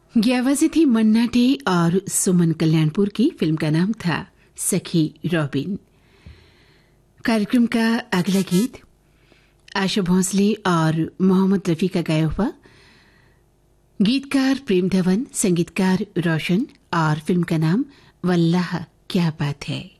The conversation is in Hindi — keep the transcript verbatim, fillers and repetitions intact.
ये आवाजें थी मन्ना डे और सुमन कल्याणपुर की। फिल्म का नाम था सखी रॉबिन। कार्यक्रम का अगला गीत आशा भोंसले और मोहम्मद रफी का गाया हुआ। गीतकार प्रेम धवन, संगीतकार रोशन और फिल्म का नाम वल्लाह क्या बात है।